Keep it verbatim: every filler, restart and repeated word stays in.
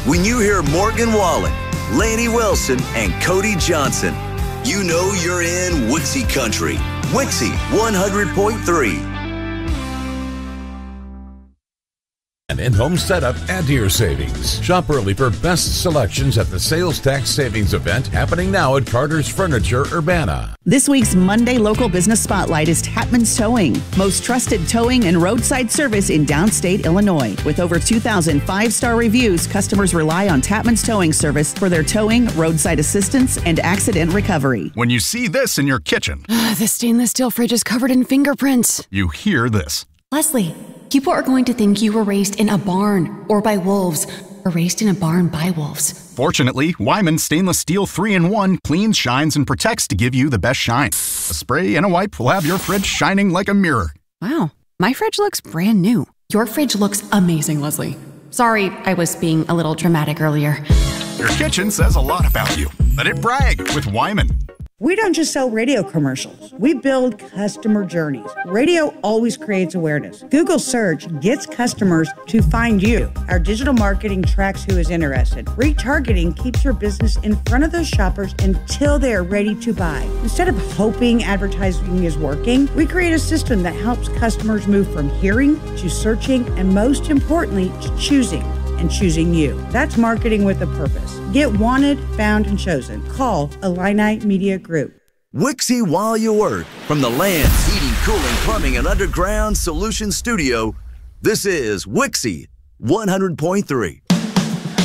When you hear Morgan Wallen, Laney Wilson, and Cody Johnson, you know you're in Wixie Country. Wixie one hundred point three. An in-home setup, add to your savings. Shop early for best selections at the Sales Tax Savings event happening now at Carter's Furniture Urbana. This week's Monday Local Business Spotlight is Tapman's Towing, most trusted towing and roadside service in downstate Illinois. With over two thousand five-star reviews, customers rely on Tapman's Towing service for their towing, roadside assistance, and accident recovery. When you see this in your kitchen, the stainless steel fridge is covered in fingerprints. You hear this. Leslie, people are going to think you were raised in a barn or by wolves or raised in a barn by wolves. Fortunately, Wyman Stainless Steel three in one cleans, shines, and protects to give you the best shine. A spray and a wipe will have your fridge shining like a mirror. Wow, my fridge looks brand new. Your fridge looks amazing, Leslie. Sorry, I was being a little dramatic earlier. Your kitchen says a lot about you. Let it brag with Wyman. We don't just sell radio commercials. We build customer journeys. Radio always creates awareness. Google search gets customers to find you. Our digital marketing tracks who is interested. Retargeting keeps your business in front of those shoppers until they are ready to buy. Instead of hoping advertising is working, we create a system that helps customers move from hearing to searching and, most importantly, to choosing. And choosing you. That's marketing with a purpose. Get wanted, found, and chosen. Call Illini Media Group. Wixie while you work. From the Land's Heating, Cooling, Plumbing, and Underground Solutions Studio, this is Wixie one hundred point three.